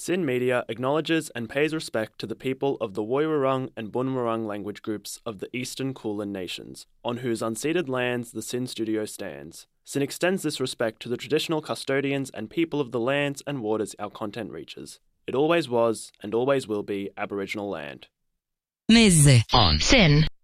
SYN Media acknowledges and pays respect to the people of the Woiwurrung and Bunurong language groups of the Eastern Kulin Nations, on whose unceded lands the SYN studio stands. SYN extends this respect to the traditional custodians and people of the lands and waters our content reaches. It always was and always will be Aboriginal land. Mezze on SYN.